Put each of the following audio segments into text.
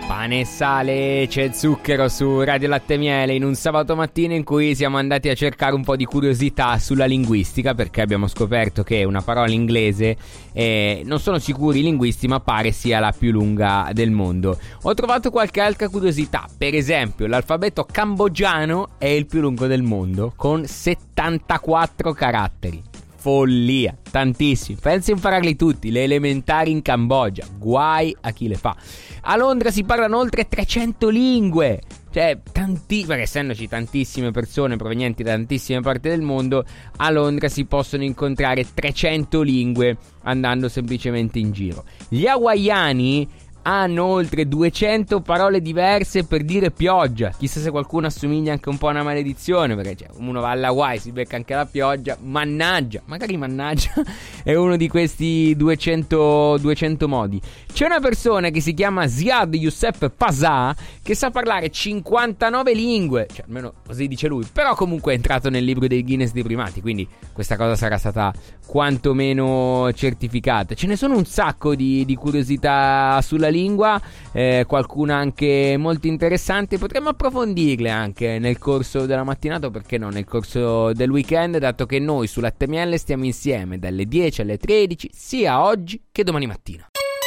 Pane e sale, c'è zucchero su Radio Latte e Miele in un sabato mattina in cui siamo andati a cercare un po' di curiosità sulla linguistica, perché abbiamo scoperto che una parola inglese, non sono sicuri i linguisti, ma pare sia la più lunga del mondo. Ho trovato qualche altra curiosità, per esempio l'alfabeto cambogiano è il più lungo del mondo con 74 caratteri. Follia, tantissimi. Pensi a impararli tutti, le elementari in Cambogia, guai a chi le fa. A Londra si parlano oltre 300 lingue, cioè perché essendoci tantissime persone provenienti da tantissime parti del mondo, a Londra si possono incontrare 300 lingue andando semplicemente in giro. Gli hawaiani hanno oltre 200 parole diverse per dire pioggia. Chissà se qualcuno assomiglia anche un po' a una maledizione, perché uno va all'Hawaii, si becca anche la pioggia. Mannaggia, magari mannaggia è uno di questi 200 modi. C'è una persona che si chiama Ziad Youssef Pasha che sa parlare 59 lingue, cioè almeno così dice lui, però comunque è entrato nel libro dei Guinness dei primati, quindi questa cosa sarà stata quantomeno certificata. Ce ne sono un sacco di curiosità sulla lingua, qualcuna anche molto interessante. Potremmo approfondirle anche nel corso della mattinata, perché no, nel corso del weekend, dato che noi su Latte e Miele stiamo insieme dalle 10 alle 13 sia oggi che domani mattina.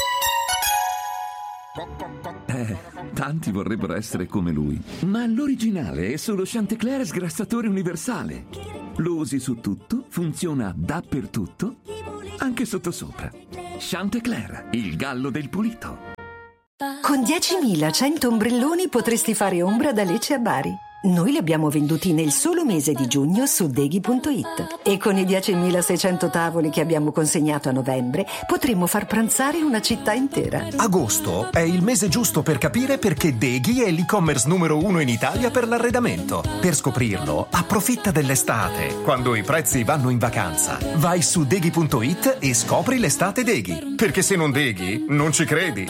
Tanti vorrebbero essere come lui, ma l'originale è solo Chantecler sgrassatore universale. Lo usi su tutto, funziona dappertutto, anche sottosopra. Chantecler, il gallo del pulito. Con 10.100 ombrelloni potresti fare ombra da Lecce a Bari. Noi li abbiamo venduti nel solo mese di giugno su Deghi.it e con i 10.600 tavoli che abbiamo consegnato a novembre potremmo far pranzare una città intera. Agosto è il mese giusto per capire perché Deghi è l'e-commerce numero 1 in Italia per l'arredamento. Per scoprirlo, approfitta dell'estate, quando i prezzi vanno in vacanza. Vai su Deghi.it e scopri l'estate Deghi, perché se non Deghi, non ci credi.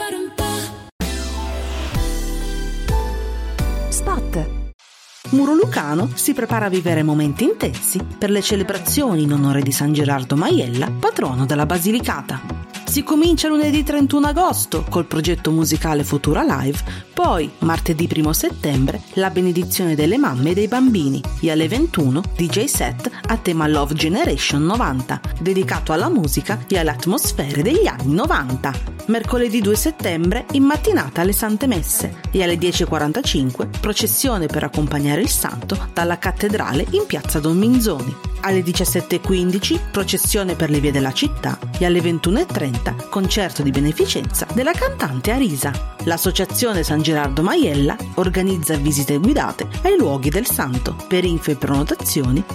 Spot. Muro Lucano si prepara a vivere momenti intensi per le celebrazioni in onore di San Gerardo Maiella, patrono della Basilicata. Si comincia lunedì 31 agosto col progetto musicale Futura Live, poi martedì 1 settembre la benedizione delle mamme e dei bambini e alle 21 DJ set a tema Love Generation 90, dedicato alla musica e alle atmosfere degli anni 90. Mercoledì 2 settembre in mattinata alle Sante Messe e alle 10.45 processione per accompagnare il santo dalla cattedrale in piazza Don Minzoni. Alle 17.15 processione per le vie della città e alle 21.30 concerto di beneficenza della cantante Arisa. L'associazione San Gerardo Maiella organizza visite guidate ai luoghi del santo. Per info e prenotazioni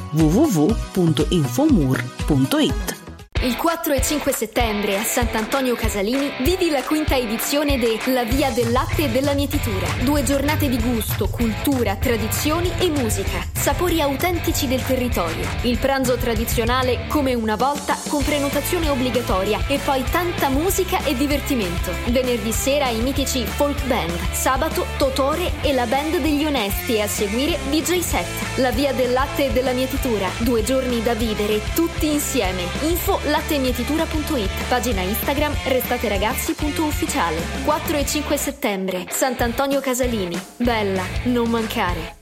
www.infomur.it. Il 4 e 5 settembre a Sant'Antonio Casalini vivi la quinta edizione de La Via del Latte e della Mietitura. 2 giornate di gusto, cultura, tradizioni e musica. Sapori autentici del territorio. Il pranzo tradizionale come una volta con prenotazione obbligatoria e poi tanta musica e divertimento. Venerdì sera i mitici folk band. Sabato Totore e la band degli Onesti e a seguire DJ set. La Via del Latte e della Mietitura. 2 giorni da vivere tutti insieme. Info lattemietitura.it, pagina Instagram restateragazzi.ufficiale. 4 e 5 settembre, Sant'Antonio Casalini. Bella, non mancare.